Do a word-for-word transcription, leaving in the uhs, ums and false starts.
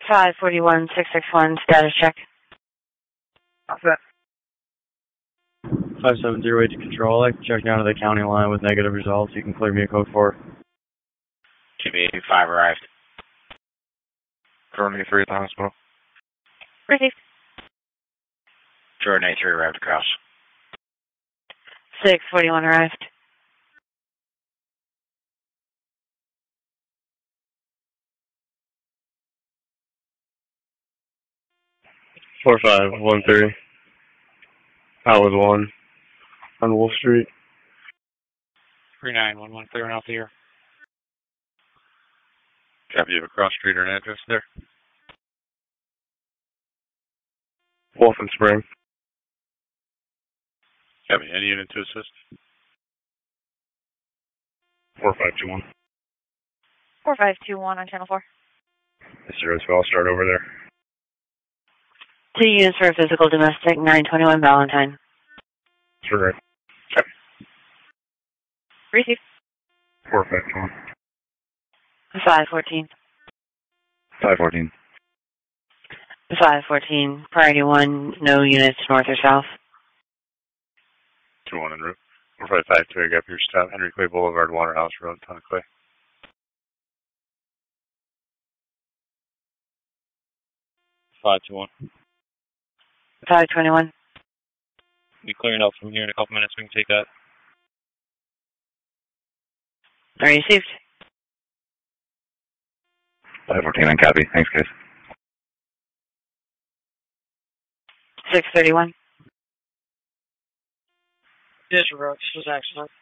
five forty-one, six six one, status check. five seven zero eight to control. I checked down to the county line with negative results. You can clear me a code four. Q B eighty-five arrived. Jordan eighty-three at the hospital. Received. Jordan eighty-three arrived across. six forty-one arrived. four five one three. Out with one on Wolf Street. three nine one one, clearing off the air. Copy, you have a cross street or an address there? Wolf and Spring. Copy, any unit to assist? four five two one. four five two one on channel four. Zero two, I'll start over there. Two units for a physical domestic, nine twenty-one Valentine. Sure. Received. four five two one. five fourteen. five fourteen. five fourteen. Priority one, no units north or south. two one en route. four five five two, I got your stop. Henry Clay Boulevard, Waterhouse Road, Town of Clay. five two one. five twenty-one. Be clearing out from here in a couple minutes. We can take that. Received. five fourteen on copy. Thanks, guys. six thirty-one. This was excellent.